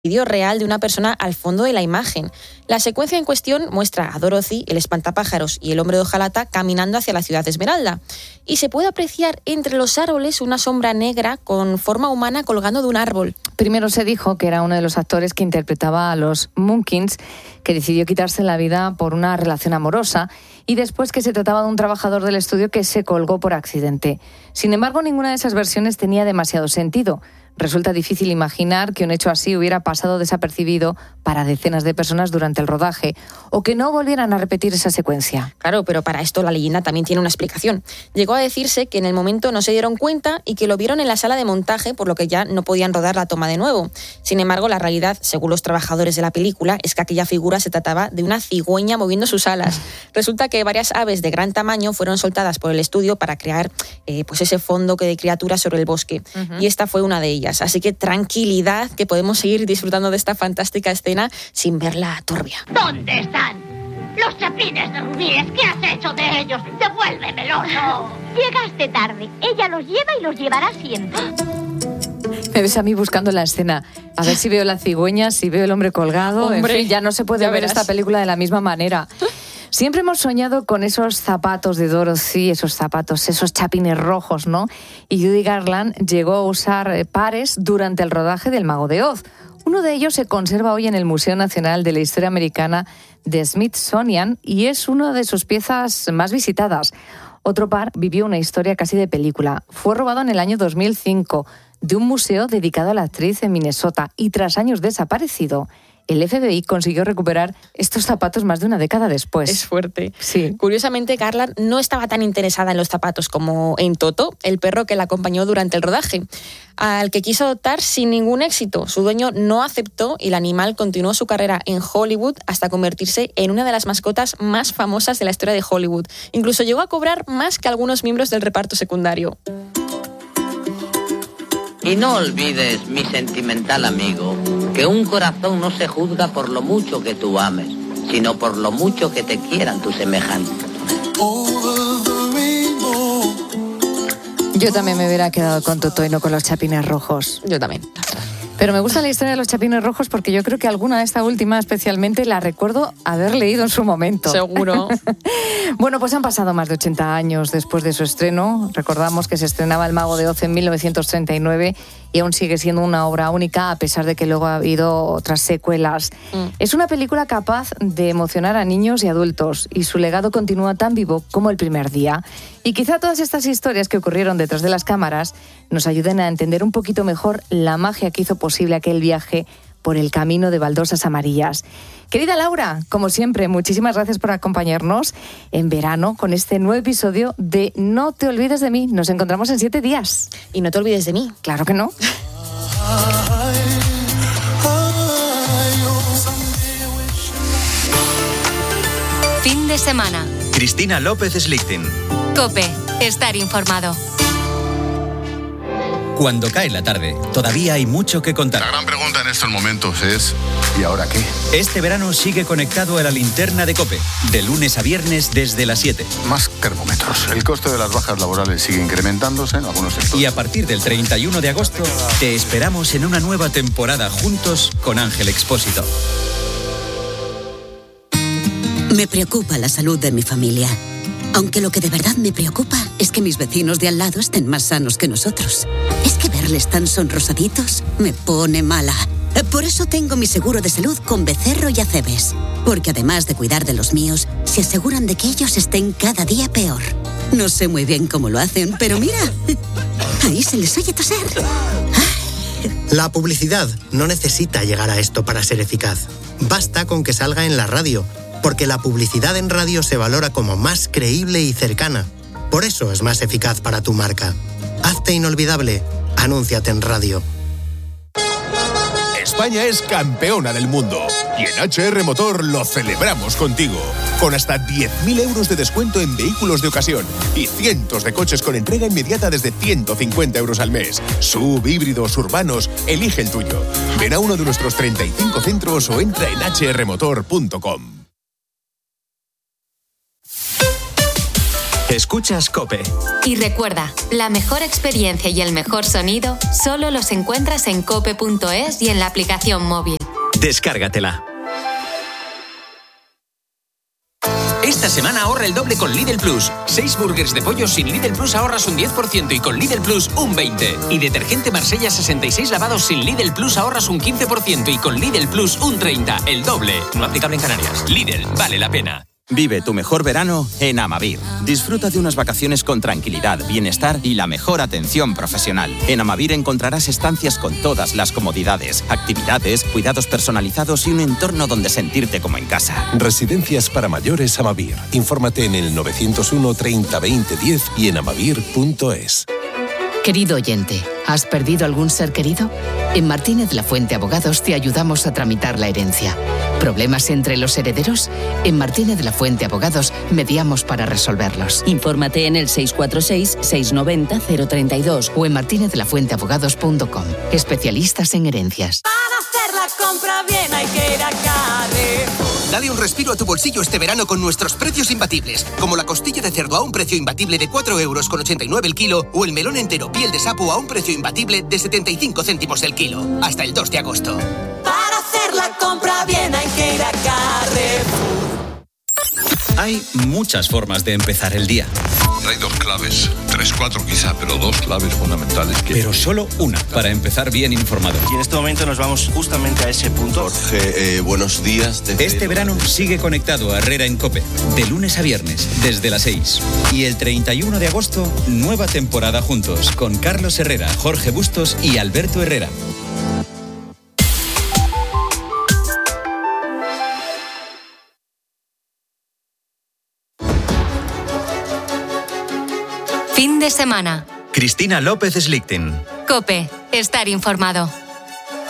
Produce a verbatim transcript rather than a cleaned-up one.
vídeo real de una persona al fondo de la imagen. La secuencia en cuestión muestra a Dorothy, el espantapájaros y el hombre de hojalata caminando hacia la ciudad de Esmeralda. Y se puede apreciar entre los árboles una sombra negra con forma humana colgando de un árbol. Primero se dijo que era uno de los actores que interpretaba a los Munkins, que decidió quitarse la vida por una relación amorosa, y después que se trataba de un trabajador del estudio que se colgó por accidente. Sin embargo, ninguna de esas versiones tenía demasiado sentido. Resulta difícil imaginar que un hecho así hubiera pasado desapercibido para decenas de personas durante el rodaje o que no volvieran a repetir esa secuencia. Claro, pero para esto la leyenda también tiene una explicación. Llegó a decirse que en el momento no se dieron cuenta y que lo vieron en la sala de montaje, por lo que ya no podían rodar la toma de nuevo. Sin embargo, la realidad, según los trabajadores de la película, es que aquella figura se trataba de una cigüeña moviendo sus alas. Resulta que varias aves de gran tamaño fueron soltadas por el estudio para crear eh, pues ese fondo de criaturas sobre el bosque. Uh-huh. Y esta fue una de ellas. Así que tranquilidad, que podemos seguir disfrutando de esta fantástica escena sin verla turbia. ¿Dónde están los chapines de rubíes? ¿Qué has hecho de ellos? ¡Devuélvemelos! Llegaste tarde. Ella los lleva y los llevará siempre. Me ves a mí buscando la escena. A ver si veo la cigüeña, si veo el hombre colgado. Hombre, en fin, ya no se puede ver verás. esta película de la misma manera. Siempre hemos soñado con esos zapatos de Dorothy, esos zapatos, esos chapines rojos, ¿no? Y Judy Garland llegó a usar pares durante el rodaje del Mago de Oz. Uno de ellos se conserva hoy en el Museo Nacional de la Historia Americana de Smithsonian y es una de sus piezas más visitadas. Otro par vivió una historia casi de película. Fue robado en el año dos mil cinco de un museo dedicado a la actriz en Minnesota y tras años desaparecido, el F B I consiguió recuperar estos zapatos más de una década después. Es fuerte. Sí. Curiosamente, Garland no estaba tan interesada en los zapatos como en Toto, el perro que la acompañó durante el rodaje, al que quiso adoptar sin ningún éxito. Su dueño no aceptó y el animal continuó su carrera en Hollywood hasta convertirse en una de las mascotas más famosas de la historia de Hollywood. Incluso llegó a cobrar más que algunos miembros del reparto secundario. Y no olvides, mi sentimental amigo, que un corazón no se juzga por lo mucho que tú ames, sino por lo mucho que te quieran tus semejantes. Yo también me hubiera quedado con Toto y no con los chapines rojos. Yo también. Pero me gusta la historia de los chapines rojos porque yo creo que alguna, esta última especialmente, la recuerdo haber leído en su momento. Seguro. Bueno, pues han pasado más de ochenta años después de su estreno. Recordamos que se estrenaba El Mago de Oz en mil novecientos treinta y nueve y aún sigue siendo una obra única a pesar de que luego ha habido otras secuelas. Mm. Es una película capaz de emocionar a niños y adultos y su legado continúa tan vivo como el primer día. Y quizá todas estas historias que ocurrieron detrás de las cámaras nos ayuden a entender un poquito mejor la magia que hizo posible aquel viaje por el camino de baldosas amarillas. Querida Laura, como siempre, muchísimas gracias por acompañarnos en verano con este nuevo episodio de No te olvides de mí. Nos encontramos en siete días. Y no te olvides de mí. Claro que no. Fin de semana. Cristina López Slichting. COPE. Estar informado. Cuando cae la tarde, todavía hay mucho que contar. La gran pregunta en estos momentos es ¿y ahora qué? Este verano sigue conectado a la linterna de COPE, de lunes a viernes desde las siete. Más termómetros. El coste de las bajas laborales sigue incrementándose en algunos sectores. Y a partir del treinta y uno de agosto, te esperamos en una nueva temporada juntos con Ángel Expósito. Me preocupa la salud de mi familia. Aunque lo que de verdad me preocupa es que mis vecinos de al lado estén más sanos que nosotros. Es que verles tan sonrosaditos me pone mala. Por eso tengo mi seguro de salud con Becerro y Acebes. Porque además de cuidar de los míos, se aseguran de que ellos estén cada día peor. No sé muy bien cómo lo hacen, pero mira, ahí se les oye toser. La publicidad no necesita llegar a esto para ser eficaz. Basta con que salga en la radio, porque la publicidad en radio se valora como más creíble y cercana. Por eso es más eficaz para tu marca. Hazte inolvidable. Anúnciate en radio. España es campeona del mundo y en H R Motor lo celebramos contigo. Con hasta diez mil euros de descuento en vehículos de ocasión y cientos de coches con entrega inmediata desde ciento cincuenta euros al mes. Sub, híbridos, urbanos, elige el tuyo. Ven a uno de nuestros treinta y cinco centros o entra en h r motor punto com. Escuchas COPE. Y recuerda, la mejor experiencia y el mejor sonido solo los encuentras en cope punto es y en la aplicación móvil. Descárgatela. Esta semana ahorra el doble con Lidl Plus. Seis burgers de pollo sin Lidl Plus ahorras un diez por ciento y con Lidl Plus un veinte por ciento. Y detergente Marsella sesenta y seis lavados sin Lidl Plus ahorras un quince por ciento y con Lidl Plus un treinta por ciento. El doble. No aplicable en Canarias. Lidl, vale la pena. Vive tu mejor verano en Amavir. Disfruta de unas vacaciones con tranquilidad, bienestar y la mejor atención profesional. En Amavir encontrarás estancias con todas las comodidades, actividades, cuidados personalizados y un entorno donde sentirte como en casa. Residencias para mayores Amavir. Infórmate en el novecientos uno treinta veinte diez y en amavir punto es. Querido oyente, ¿has perdido algún ser querido? En Martínez de la Fuente Abogados te ayudamos a tramitar la herencia. ¿Problemas entre los herederos? En Martínez de la Fuente Abogados mediamos para resolverlos. Infórmate en el seis cuatro seis, seis nueve cero, cero tres dos o en martinez de la fuente abogados punto com. Especialistas en herencias. Para hacer la compra bien hay que ir a Carrefour. Dale un respiro a tu bolsillo este verano con nuestros precios imbatibles, como la costilla de cerdo a un precio imbatible de cuatro euros con ochenta y nueve el kilo o el melón entero piel de sapo a un precio imbatible de setenta y cinco céntimos el kilo. Hasta el dos de agosto. Para hacer la compra bien hay que ir a Carrefour. Hay muchas formas de empezar el día. Hay dos claves, tres, cuatro quizá, pero dos claves fundamentales. Que... Pero solo una para empezar bien informado. Y en este momento nos vamos justamente a ese punto. Jorge, eh, buenos días. Desde este verano sigue conectado a Herrera en COPE, de lunes a viernes, desde las seis. Y el treinta y uno de agosto, nueva temporada juntos, con Carlos Herrera, Jorge Bustos y Alberto Herrera. Fin de semana. Cristina López Slichting. COPE. Estar informado.